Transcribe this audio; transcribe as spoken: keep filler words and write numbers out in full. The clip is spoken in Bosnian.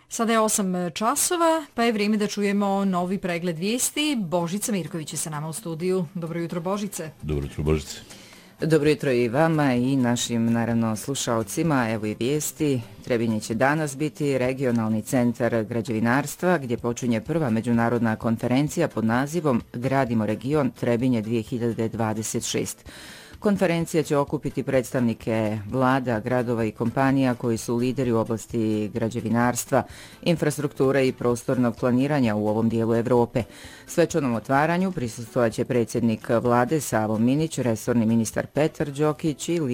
Sada je osam časova, pa je vrijeme da čujemo novi pregled vijesti. Božica Mirković je sa nama u studiju. Dobro jutro, Božice. Dobro jutro, Božice. Dobro jutro i vama i našim, naravno, slušalcima. Evo i vijesti. Trebinje će danas biti regionalni centar građevinarstva gdje počinje prva međunarodna konferencija pod nazivom Gradimo region Trebinje dvije hiljade dvadeset šest. Konferencija će okupiti predstavnike vlada, gradova i kompanija koji su lideri u oblasti građevinarstva, infrastrukture i prostornog planiranja u ovom dijelu Evrope. Svečanom otvaranju prisustvovaće predsjednik vlade Savo Minić, resorni ministar Petar Đokić i